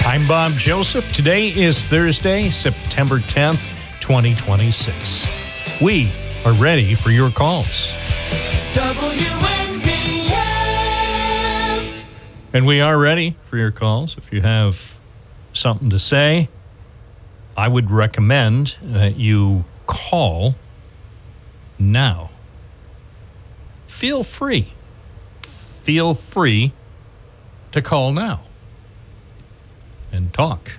I'm Bob Joseph. Today is Thursday, September 10th, 2026. We are ready for your calls. WNBF. And we are ready for your calls. If you have something to say, I would recommend that you call now. Feel free. Feel free to call now and talk.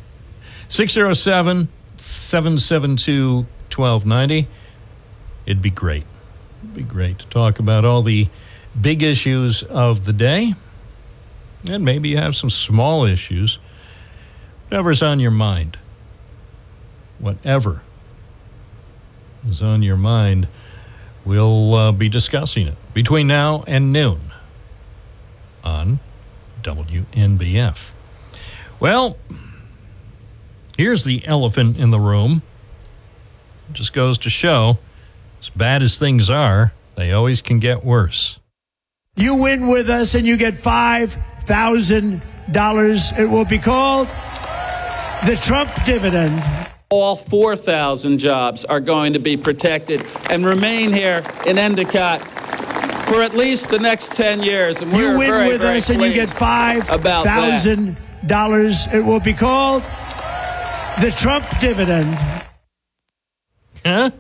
607-772-1290. It'd be great. It'd be great to talk about all the big issues of the day. And maybe you have some small issues. Whatever's on your mind. Whatever is on your mind, we'll be discussing it between now and noon on WNBF. Well, here's the elephant in the room. It just goes to show, as bad as things are, they always can get worse. You win with us and you get $5,000. It will be called the Trump dividend. All 4,000 jobs are going to be protected and remain here in Endicott for at least the next 10 years. And you win with us and you get $5,000. It will be called the Trump dividend. Huh?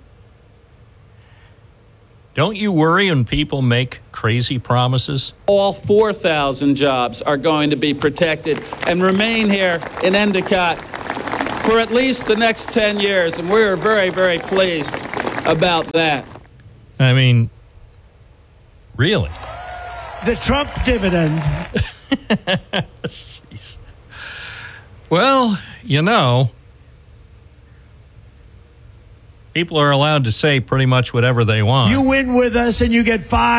Don't you worry when people make crazy promises? All 4,000 jobs are going to be protected and remain here in Endicott for at least the next 10 years. And we're very, very pleased about that. I mean, really? The Trump dividend. Jeez. Well, you know, people are allowed to say pretty much whatever they want. You win with us and you get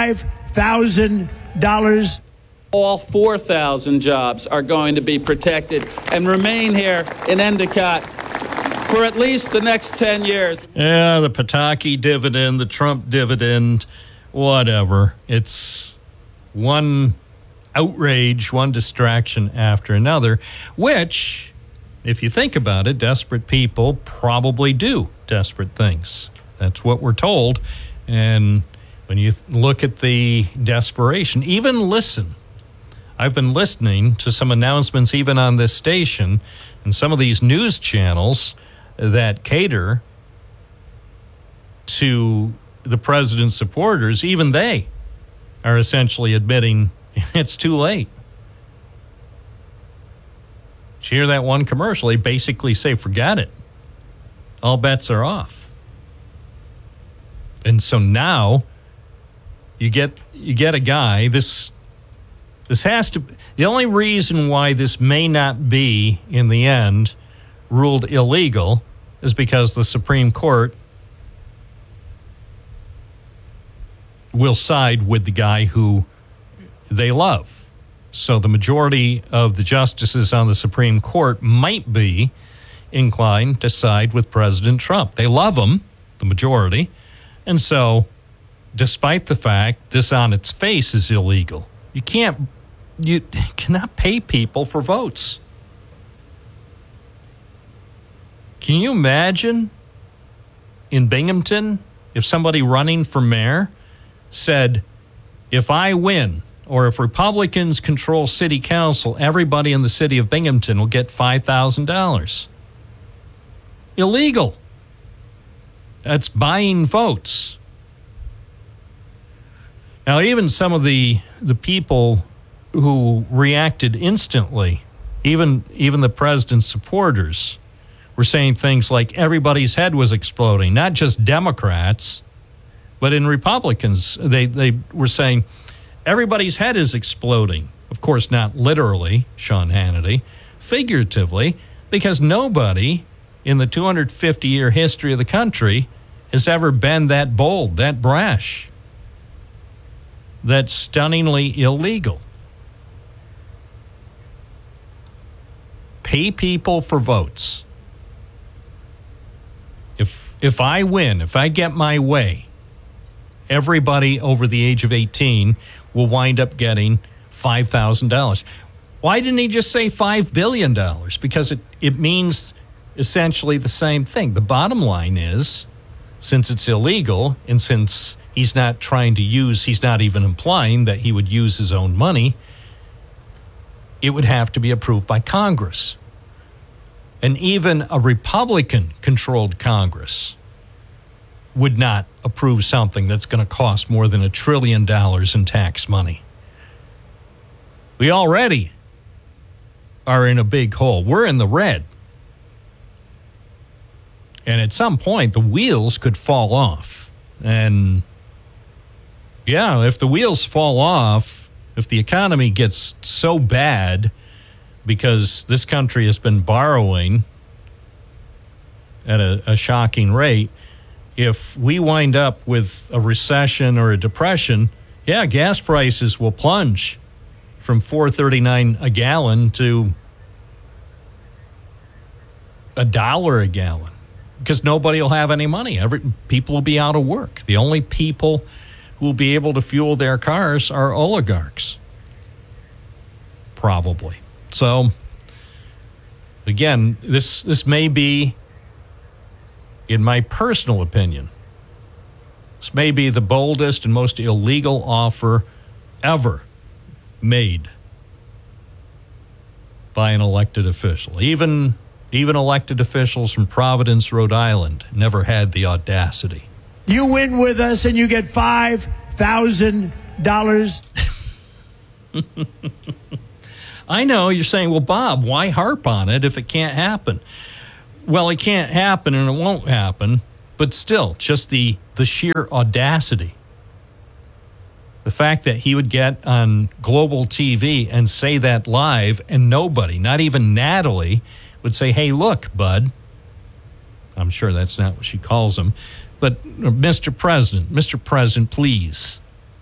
$5,000. All 4,000 jobs are going to be protected and remain here in Endicott for at least the next 10 years. Yeah, the Pataki dividend, the Trump dividend, whatever. It's one outrage, one distraction after another, which, if you think about it, desperate people probably do desperate things. That's what we're told. And when you look at the desperation, even listen. I've been listening to some announcements even on this station and some of these news channels that cater to the president's supporters. Even they are essentially admitting it's too late. Did you hear that one commercial? They basically say, forget it. All bets are off. And so now you get a guy, this has to, the only reason why this may not be, in the end, ruled illegal is because the Supreme Court will side with the guy who they love. So the majority of the justices on the Supreme Court might be inclined to side with President Trump. They love him, the majority. And so, despite the fact this on its face is illegal, you cannot pay people for votes. Can you imagine in Binghamton if somebody running for mayor said, if I win, or if Republicans control city council, everybody in the city of Binghamton will get $5,000. Illegal. That's buying votes. Now, even some of the people who reacted instantly, even the president's supporters, were saying things like everybody's head was exploding, not just Democrats, but in Republicans. They were saying everybody's head is exploding. Of course, not literally, Sean Hannity, figuratively, because nobody in the 250-year history of the country has ever been that bold, that brash, that stunningly illegal. Pay people for votes. If I win, if I get my way, everybody over the age of 18 will wind up getting $5,000. Why didn't he just say $5 billion? Because it means essentially the same thing. The bottom line is, since it's illegal and since he's not even implying that he would use his own money, it would have to be approved by Congress. And even a Republican-controlled Congress would not approve something that's going to cost more than $1 trillion in tax money. We already are in a big hole. We're in the red. And at some point, the wheels could fall off. And, yeah, if the wheels fall off, if the economy gets so bad because this country has been borrowing at a shocking rate, if we wind up with a recession or a depression, yeah, gas prices will plunge from $4.39 a gallon to $1 a gallon because nobody will have any money. People will be out of work. The only people who will be able to fuel their cars are oligarchs, probably. So, again, this may be, in my personal opinion, this may be the boldest and most illegal offer ever made by an elected official. Even elected officials from Providence, Rhode Island, never had the audacity. You win with us and you get $5,000. I know you're saying, well, Bob, why harp on it if it can't happen? Well, it can't happen and it won't happen, but still, just the sheer audacity. The fact that he would get on global TV and say that live and nobody, not even Natalie, would say, hey, look, bud. I'm sure that's not what she calls him. But Mr. President, please,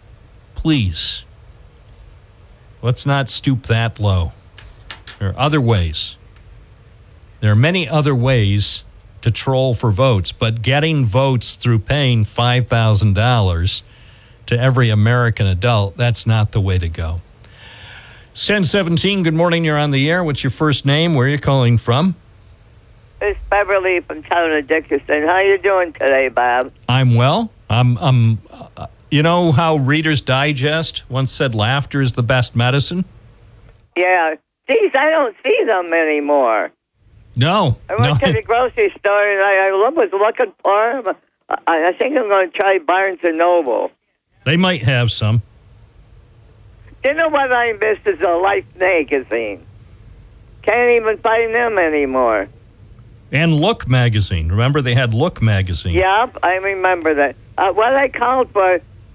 let's not stoop that low. There are other ways. There are many other ways to troll for votes, but getting votes through paying $5,000 to every American adult, that's not the way to go. 1017, good morning. You're on the air. What's your first name? Where are you calling from? It's Beverly from town of Dickerson. How you doing today, Bob? I'm well. You know how Reader's Digest once said laughter is the best medicine? Yeah. Geez, I don't see them anymore. No. I went to the grocery store and I was looking for them. I think I'm going to try Barnes & Noble. They might have some. You know what I miss is a Life magazine. Can't even find them anymore. And Look magazine. Remember they had Look magazine? Yep, I remember that. What I called for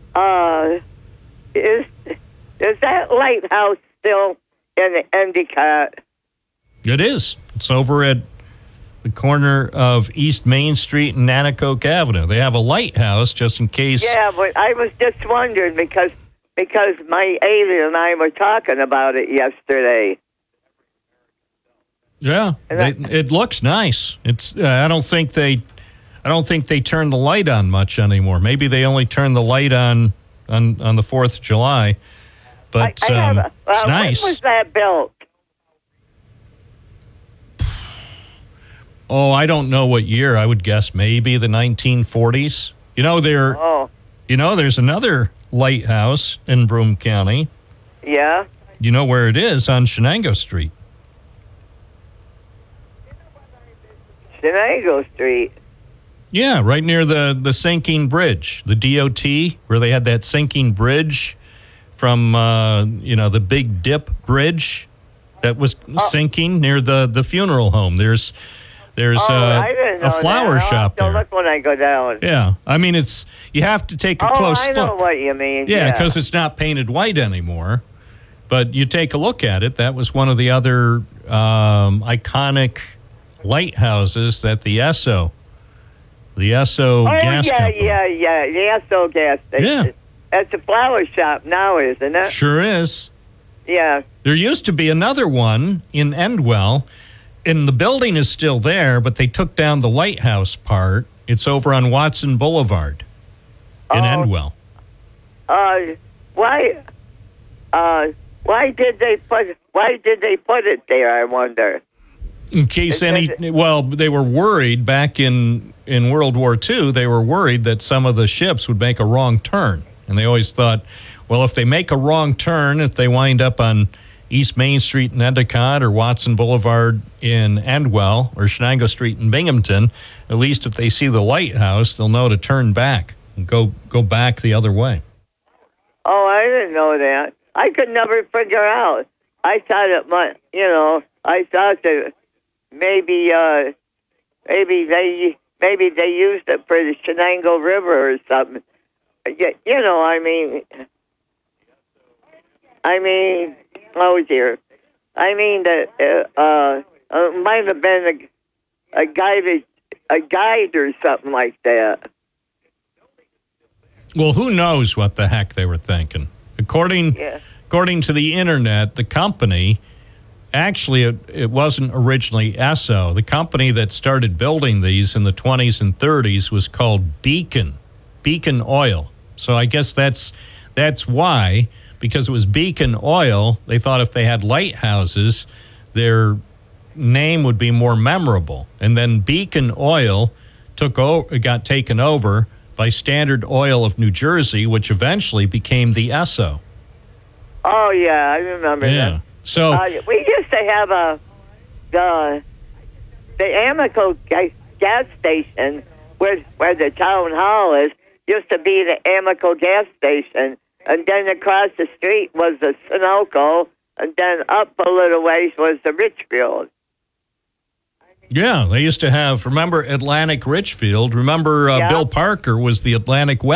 is that lighthouse still in Endicott? It is. It's over at the corner of East Main Street and Nanticoke Avenue. They have a lighthouse just in case. Yeah, but I was just wondering because my alien and I were talking about it yesterday. Yeah, it looks nice. It's I don't think they turn the light on much anymore. Maybe they only turn the light on the 4th of July. But it's nice. When was that built? Oh, I don't know what year. I would guess maybe the 1940s. There's another lighthouse in Broome County. Yeah. You know where it is? On Shenango Street. Shenango Street. Yeah, right near the sinking bridge, the DOT, where they had that sinking bridge from the Big Dip Bridge that was sinking near the funeral home. There's a flower shop there. I'll look when I go down. Yeah, I mean you have to take a close look. I know what you mean. Yeah, because it's not painted white anymore. But you take a look at it. That was one of the other iconic lighthouses that the Esso gas company. Yeah, the Esso gas station. Yeah. That's a flower shop now, isn't it? Sure is. Yeah. There used to be another one in Endwell, and the building is still there, but they took down the lighthouse part. It's over on Watson Boulevard in Endwell. Why did they put Why did they put it there, I wonder? In case they were worried back in World War II, they were worried that some of the ships would make a wrong turn. And they always thought, well, if they make a wrong turn, if they wind up on East Main Street in Endicott or Watson Boulevard in Endwell or Shenango Street in Binghamton, at least if they see the lighthouse, they'll know to turn back and go back the other way. Oh, I didn't know that. I could never figure out. I thought it might, I thought that maybe they used it for the Shenango River or something. Oh dear. That might have been a guide or something like that. Well, who knows what the heck they were thinking? According to the internet, the company, actually it wasn't originally Esso. The company that started building these in the 20s and 30s was called Beacon Oil. So I guess that's why, because it was Beacon Oil, they thought if they had lighthouses, their name would be more memorable. And then Beacon Oil got taken over by Standard Oil of New Jersey, which eventually became the Esso. Oh, yeah, I remember that. So we used to have the Amoco gas station where the town hall is, used to be the Amoco gas station. And then across the street was the Sunoco, and then up a little ways was the Richfield. Yeah, they used to have, remember Atlantic Richfield? Remember Bill Parker was the Atlantic